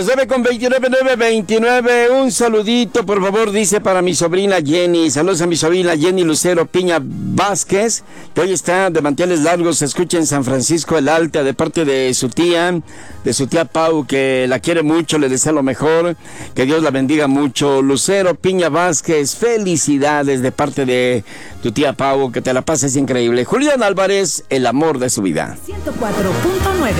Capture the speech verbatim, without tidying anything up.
nueve con veintinueve, nueve veintinueve, un saludito por favor, dice para mi sobrina Jenny, saludos a mi sobrina Jenny Lucero Piña Vázquez, que hoy está de manteles largos, se escucha en San Francisco el Alta, de parte de su tía, de su tía Pau, que la quiere mucho, le desea lo mejor, que Dios la bendiga mucho. Lucero Piña Vázquez, felicidades de parte de tu tía Pau, que te la pases increíble. Julián Álvarez, el amor de su vida. ciento cuatro punto nueve.